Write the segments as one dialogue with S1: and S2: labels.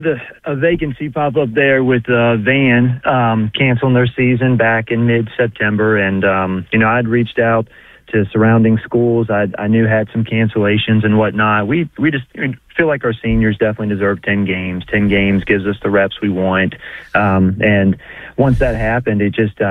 S1: a vacancy pop up there with Van canceling their season back in mid-September, and I'd reached out to surrounding schools I knew had some cancellations and whatnot. We just feel like our seniors definitely deserve 10 games. 10 games gives us the reps we want. And once that happened, it just,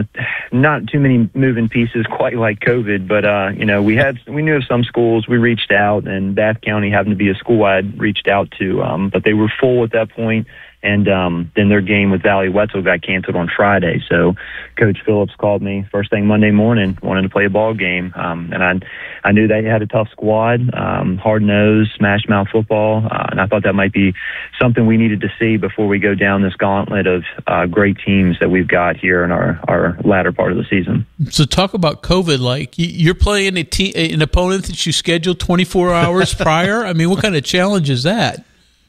S1: not too many moving pieces quite like COVID, but, we knew of some schools. We reached out, and Bath County happened to be a school I'd reached out to, but they were full at that point. And then their game with Valley Wetzel got canceled on Friday. So Coach Phillips called me first thing Monday morning, wanted to play a ball game. And I knew they had a tough squad, hard-nosed, smash-mouth football. And I thought that might be something we needed to see before we go down this gauntlet of great teams that we've got here in our latter part of the season.
S2: So talk about COVID. Like, you're playing an opponent that you scheduled 24 hours prior? I mean, what kind of challenge is that?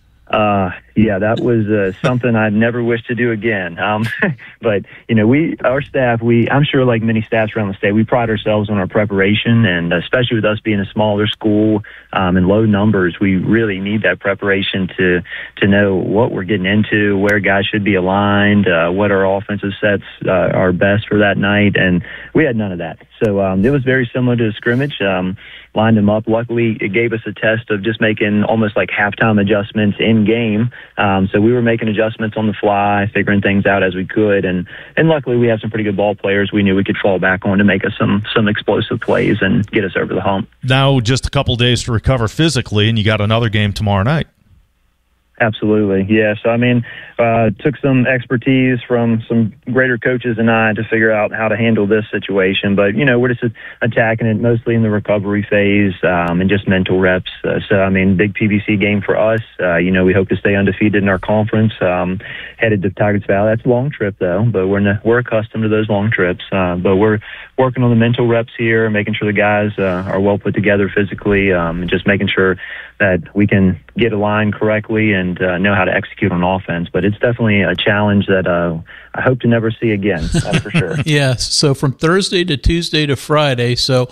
S1: Yeah, that was something I'd never wish to do again. But our staff, I'm sure like many staffs around the state, we pride ourselves on our preparation, and especially with us being a smaller school and low numbers, we really need that preparation to know what we're getting into, where guys should be aligned, what our offensive sets are best for that night, and we had none of that. So it was very similar to a scrimmage. Lined them up. Luckily, it gave us a test of just making almost like halftime adjustments in game. So we were making adjustments on the fly, figuring things out as we could. And luckily, we have some pretty good ball players we knew we could fall back on to make us some explosive plays and get us over the hump.
S3: Now just a couple days to recover physically, and you got another game tomorrow night.
S1: Absolutely. Yeah. So, took some expertise from some greater coaches and I to figure out how to handle this situation. But, we're just attacking it mostly in the recovery phase and just mental reps. Big PBC game for us. We hope to stay undefeated in our conference, headed to Tigers Valley. That's a long trip, though, but we're accustomed to those long trips. But we're working on the mental reps here, making sure the guys are well put together physically, and just making sure that we can get aligned correctly and know how to execute on offense. But it's definitely a challenge that I hope to never see again, that's for sure.
S2: Yeah, so from Thursday to Tuesday to Friday. So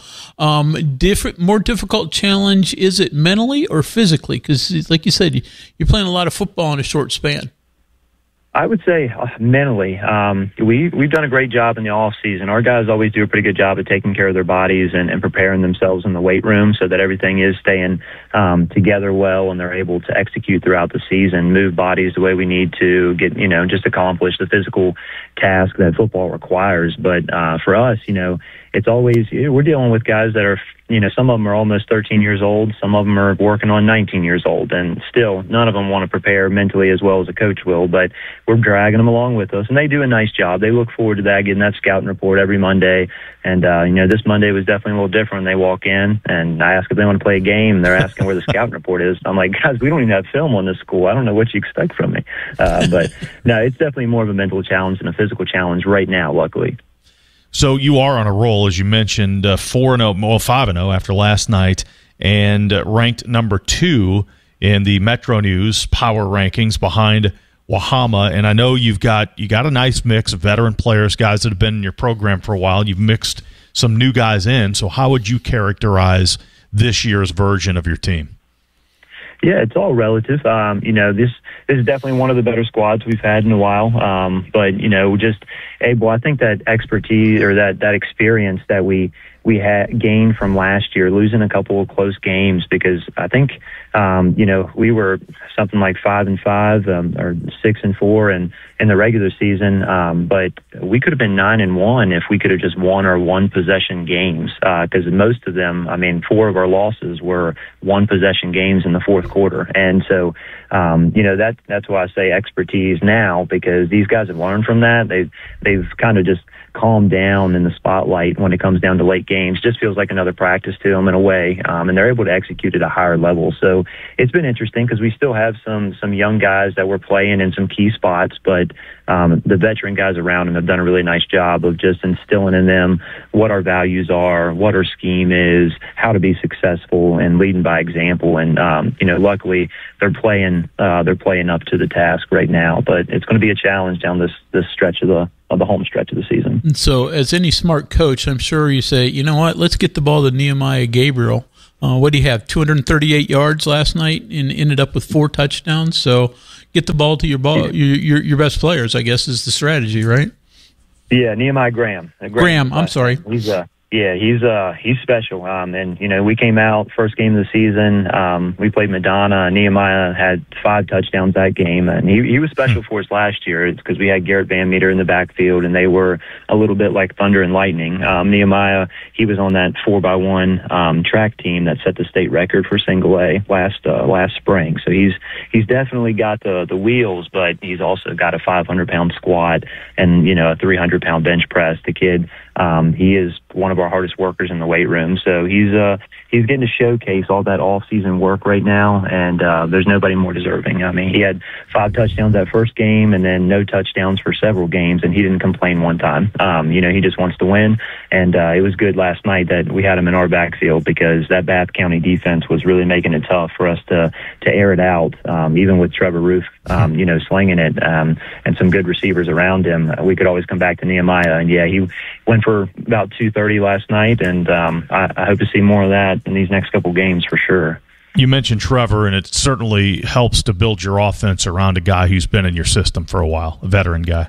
S2: more difficult challenge, is it mentally or physically? Because like you said, you're playing a lot of football in a short span.
S1: I would say mentally, we've done a great job in the off season. Our guys always do a pretty good job of taking care of their bodies and preparing themselves in the weight room so that everything is staying together well, and they're able to execute throughout the season, move bodies the way we need to get, just accomplish the physical task that football requires. But for us, it's always, we're dealing with guys that are, some of them are almost 13 years old. Some of them are working on 19 years old, and still none of them want to prepare mentally as well as a coach will, but we're dragging them along with us, and they do a nice job. They look forward to that, getting that scouting report every Monday. And, this Monday was definitely a little different. They walk in and I ask if they want to play a game. They're asking where the scouting report is. I'm like, guys, we don't even have film on this school. I don't know what you expect from me. But no, it's definitely more of a mental challenge than a physical challenge right now, luckily.
S3: So you are on a roll, as you mentioned, 5-0 after last night, and ranked number 2 in the Metro News power rankings behind Wahama. And I know you got a nice mix of veteran players, guys that have been in your program for a while. You've mixed some new guys in. So how would you characterize this year's version of your team?
S1: Yeah, it's all relative. This is definitely one of the better squads we've had in a while. But just able, I think that expertise or that experience that we had gained from last year, losing a couple of close games, because I think we were something like 5-5 or 6-4 in the regular season, but we could have been 9-1 if we could have just won our one possession games, because most of them, 4 of our losses were one possession games in the fourth quarter. And so that's why I say expertise now, because these guys have learned from that. They've kind of just calmed down in the spotlight when it comes down to late games. Just feels like another practice to them in a way, and they're able to execute at a higher level. So it's been interesting because we still have some young guys that we're playing in some key spots, but the veteran guys around them have done a really nice job of just instilling in them what our values are, what our scheme is, how to be successful, and leading by example. And luckily they're playing up to the task right now. But it's going to be a challenge down this stretch of the home stretch of the season.
S2: And so, as any smart coach, I'm sure you say, you know what, let's get the ball to Nehemiah Gabriel. What do you have? 238 yards last night and ended up with 4 touchdowns. So get the ball to your best players, I guess, is the strategy, right?
S1: Yeah, Nehemiah Graham.
S2: Graham, I'm sorry.
S1: He's special. And we came out first game of the season. We played Madonna. Nehemiah had 5 touchdowns that game, and he was special for us last year. It's because we had Garrett Van Meter in the backfield, and they were a little bit like thunder and lightning. Nehemiah, he was on that 4x1 track team that set the state record for single A last spring. So he's definitely got the wheels, but he's also got a 500-pound squat and a 300-pound bench press. The kid, he is one of our hardest workers in the weight room. So he's getting to showcase all that off-season work right now, and there's nobody more deserving. I mean, he had 5 touchdowns that first game and then no touchdowns for several games, and he didn't complain one time. He just wants to win, and it was good last night that we had him in our backfield because that Bath County defense was really making it tough for us to air it out, even with Trevor Roof, slinging it, and some good receivers around him. We could always come back to Nehemiah, and he went for about 230 last night, and I hope to see more of that in these next couple games for sure.
S3: You mentioned Trevor, and it certainly helps to build your offense around a guy who's been in your system for a while, a veteran guy.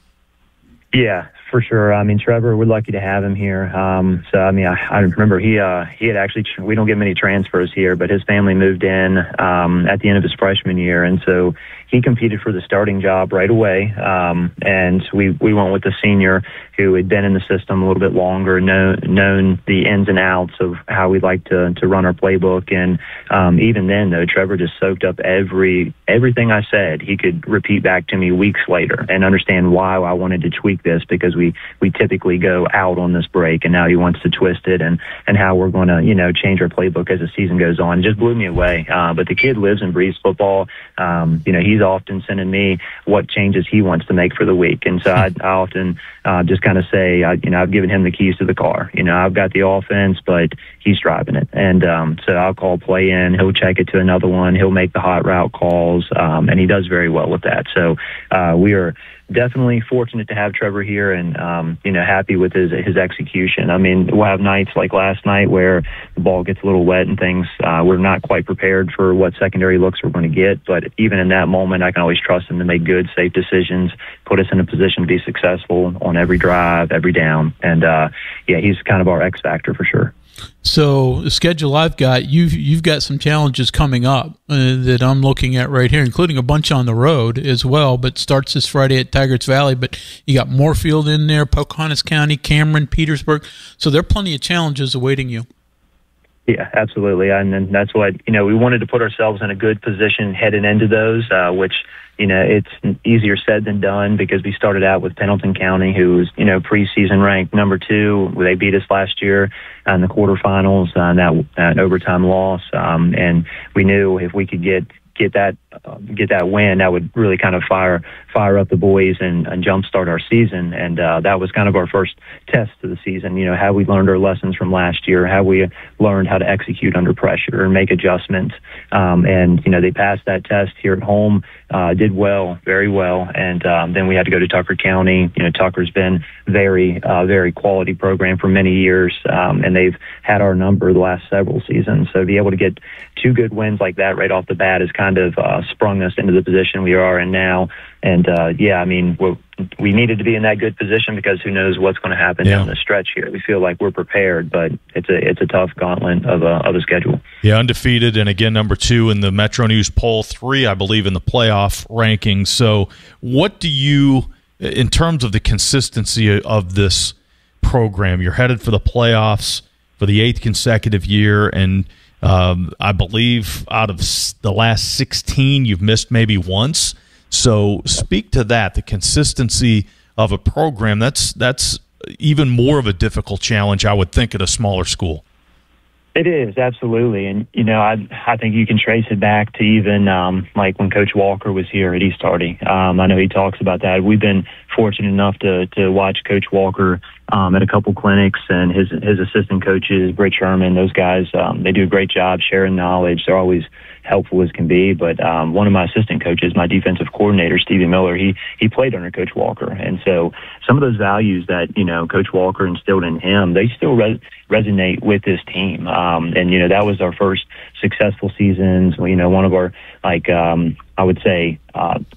S1: Yeah, for sure. I mean, Trevor, we're lucky to have him here. I remember he had actually, we don't get many transfers here, but his family moved in at the end of his freshman year, and so he competed for the starting job right away. And we went with the senior who had been in the system a little bit longer, known the ins and outs of how we like to run our playbook. And even then, though, Trevor just soaked up everything I said. He could repeat back to me weeks later and understand why I wanted to tweak this, because we typically go out on this break, and now he wants to twist it and how we're going to, change our playbook as the season goes on. It just blew me away. But the kid lives and breathes football. He's often sending me what changes he wants to make for the week. And so I often just kind of say, I've given him the keys to the car. I've got the offense, but he's driving it. And so I'll call play in. He'll check it to another one. He'll make the hot route calls, and he does very well with that. So we are definitely fortunate to have Trevor here, and happy with his execution. I mean, we'll have nights like last night where the ball gets a little wet and things. We're not quite prepared for what secondary looks we're going to get, but even in that moment, I can always trust him to make good, safe decisions, put us in a position to be successful on every drive, every down. And he's kind of our X factor for sure.
S2: So the schedule I've got, you've got some challenges coming up that I'm looking at right here, including a bunch on the road as well, but starts this Friday at Tygarts Valley. But you got Moorfield in there, Pocahontas County, Cameron, Petersburg. So there are plenty of challenges awaiting you.
S1: Yeah, absolutely. And then that's what, we wanted to put ourselves in a good position heading into those, which, it's easier said than done because we started out with Pendleton County, who was, preseason ranked number 2. They beat us last year in the quarterfinals, that overtime loss. And we knew if we could get that win, that would really kind of fire up the boys and jumpstart our season. And that was kind of our first test of the season. How we learned our lessons from last year, how we learned how to execute under pressure and make adjustments. And they passed that test here at home, did well, very well. And then we had to go to Tucker County. Tucker's been very, very quality program for many years, and they've had our number the last several seasons. So to be able to get 2 good wins like that right off the bat is kind of sprung us into the position we are in now. And we needed to be in that good position because who knows what's going to happen down the stretch here. We feel like we're prepared, but it's a tough gauntlet of a schedule.
S3: Yeah, undefeated, and again number 2 in the Metro News poll, 3 I believe in the playoff rankings. So what do you, in terms of the consistency of this program, you're headed for the playoffs for the 8th consecutive year, and I believe out of the last 16 you've missed maybe once. So speak to that, the consistency of a program. That's even more of a difficult challenge, I would think, at a smaller school.
S1: It is, absolutely. And, I think you can trace it back to even like when Coach Walker was here at East Hardy. I know he talks about that. We've been fortunate enough to watch Coach Walker at a couple clinics, and his assistant coaches, Britt Sherman, those guys, they do a great job sharing knowledge. They're always helpful as can be. But one of my assistant coaches, my defensive coordinator, Stevie Miller, he played under Coach Walker. And so some of those values that, Coach Walker instilled in him, they still resonate with this team. And, that was our first successful seasons. One of our, I would say,